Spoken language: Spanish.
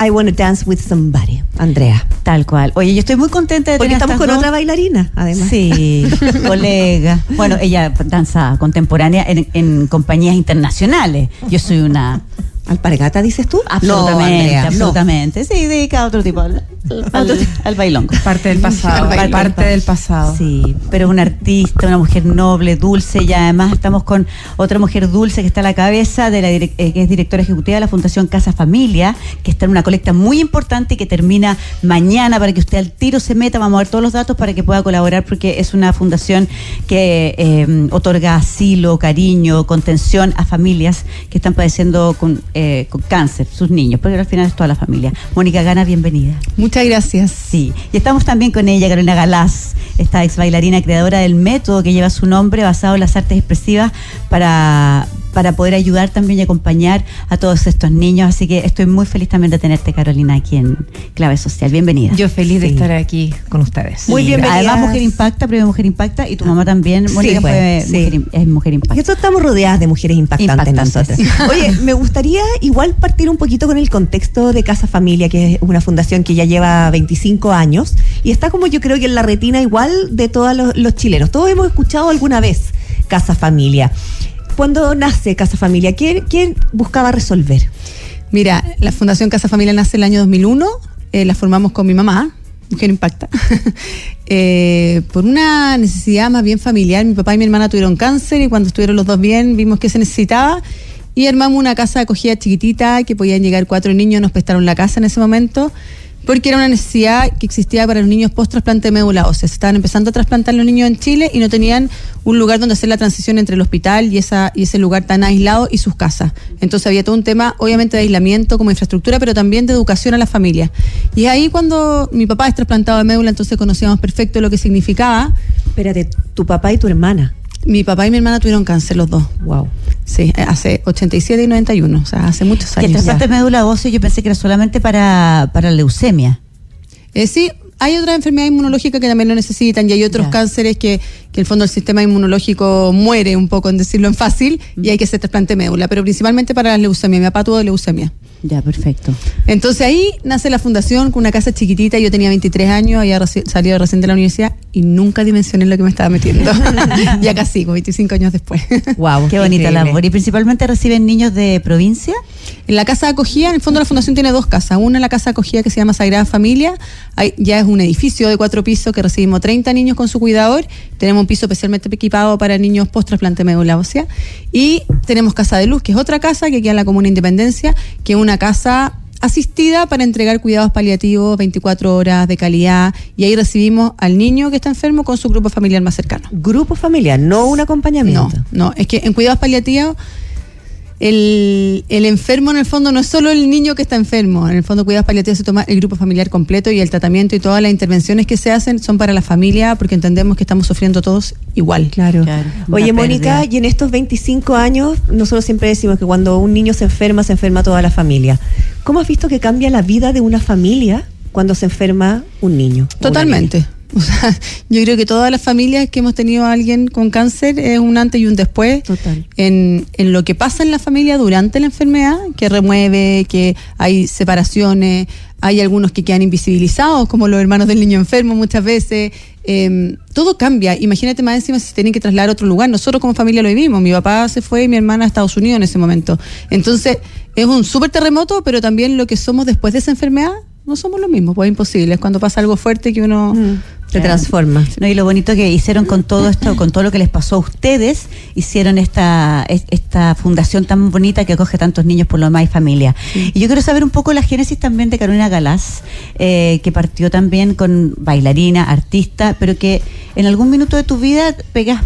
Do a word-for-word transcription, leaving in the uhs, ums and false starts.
I Wanna Dance With Somebody, Andrea. Tal cual. Oye, yo estoy muy contenta de Porque tener estamos con dos. otra bailarina, además. Sí, colega. Bueno, ella danza contemporánea en, en compañías internacionales. Yo soy una... ¿Alpargata, dices tú? Absolutamente, no, Andrea, absolutamente. No. Sí, dedica a otro tipo, al, al, al bailongo. Parte del pasado, Parte, parte del pasado. Sí, pero una artista, una mujer noble, dulce, y además estamos con otra mujer dulce que está a la cabeza, de la direc- eh, que es directora ejecutiva de la Fundación Casa Familia, que está en una colecta muy importante y que termina mañana para que usted al tiro se meta. Vamos a ver todos los datos para que pueda colaborar, porque es una fundación que eh, otorga asilo, cariño, contención a familias que están padeciendo con... Eh, con cáncer, sus niños, porque al final es toda la familia. Mónica Gana, bienvenida. Muchas gracias. Sí, y estamos también con ella, Carolina Galás, esta ex bailarina, creadora del método que lleva su nombre, basado en las artes expresivas, para, para poder ayudar también y acompañar a todos estos niños. Así que estoy muy feliz también de tenerte, Carolina, aquí en Clave Social. Bienvenida. Yo feliz de Sí. estar aquí con ustedes. Muy Sí, bienvenida. además, Mujer Impacta, premio Mujer Impacta, y tu mamá también, Mónica, Sí, fue sí. mujer, es Mujer Impacta. Nosotros estamos rodeadas de mujeres impactantes, Impactantes. nosotras. Oye, me gustaría igual partir un poquito con el contexto de Casa Familia, que es una fundación que ya lleva veinticinco años y está, como yo creo que en la retina igual de todos los, los chilenos. Todos hemos escuchado alguna vez Casa Familia. Cuando nace Casa Familia, ¿qué, qué buscaba resolver? Mira, la Fundación Casa Familia nace el año dos mil uno, eh, la formamos con mi mamá, Mujer Impacta, eh, por una necesidad más bien familiar. Mi papá y mi hermana tuvieron cáncer y cuando estuvieron los dos bien vimos que se necesitaba y armamos una casa de acogida chiquitita que podían llegar cuatro niños. Nos prestaron la casa en ese momento porque era una necesidad que existía para los niños post trasplante de médula ósea. Se estaban empezando a trasplantar los niños en Chile y no tenían un lugar donde hacer la transición entre el hospital y, esa, y ese lugar tan aislado y sus casas. Entonces había todo un tema, obviamente, de aislamiento como infraestructura, pero también de educación a las familias. Y ahí, cuando mi papá es trasplantado de médula, entonces conocíamos perfecto lo que significaba. Espérate, tu papá y tu hermana. Mi papá y mi hermana tuvieron cáncer los dos. Wow. Sí, hace ochenta y siete y noventa y uno, o sea, hace muchos Que años. el trasplante de médula ósea yo pensé que era solamente para, para leucemia. Eh, sí, hay otras enfermedades inmunológicas que también lo necesitan y hay otros Ya. cánceres que, que el fondo del sistema inmunológico muere un poco, en decirlo en fácil, y hay que hacer trasplante de médula, pero principalmente para las leucemias. Mi papá tuvo leucemia. Ya, perfecto. Entonces ahí nace la fundación con una casa chiquitita. Yo tenía veintitrés años, había reci- salido recién de la universidad y nunca dimensioné lo que me estaba metiendo. Ya casi, con veinticinco años después. Wow, Qué bonita increíble. labor. ¿Y principalmente reciben niños de provincia? En la casa de acogida, en el fondo la fundación tiene dos casas. Una en la casa de acogida que se llama Sagrada Familia. Ahí ya es un edificio de cuatro pisos que recibimos treinta niños con su cuidador. Tenemos un piso especialmente equipado para niños post trasplante de médula ósea. Y tenemos Casa de Luz, que es otra casa que queda en la Comuna Independencia, que es una casa asistida para entregar cuidados paliativos veinticuatro horas de calidad, y ahí recibimos al niño que está enfermo con su grupo familiar más cercano. Grupo familiar, no un acompañamiento. No, no, es que en cuidados paliativos el, el enfermo en el fondo no es solo el niño que está enfermo. En el fondo cuidados paliativos se toma el grupo familiar completo y el tratamiento y todas las intervenciones que se hacen son para la familia, porque entendemos que estamos sufriendo todos igual. Claro. Claro, Oye, una Mónica, pérdida. y en estos veinticinco años, nosotros siempre decimos que cuando un niño se enferma, se enferma toda la familia. ¿Cómo has visto que cambia la vida de una familia cuando se enferma un niño? o una Totalmente. niña? O sea, yo creo que todas las familias que hemos tenido a alguien con cáncer es un antes y un después. Total. En, en lo que pasa en la familia durante la enfermedad, que remueve, que hay separaciones, hay algunos que quedan invisibilizados, como los hermanos del niño enfermo muchas veces. Eh, todo cambia. Imagínate más encima si se tienen que trasladar a otro lugar. Nosotros como familia lo vivimos. Mi papá se fue y mi hermana a Estados Unidos en ese momento. Entonces, es un súper terremoto, pero también lo que somos después de esa enfermedad no somos lo mismo, pues es imposible. Es cuando pasa algo fuerte que uno Mm, se Claro. transforma. No, y lo bonito que hicieron con todo esto, con todo lo que les pasó a ustedes, hicieron esta es- esta fundación tan bonita que acoge tantos niños por lo demás y familia. Y yo quiero saber un poco la génesis también de Carolina Galás, eh, que partió también con bailarina, artista, pero que en algún minuto de tu vida pegas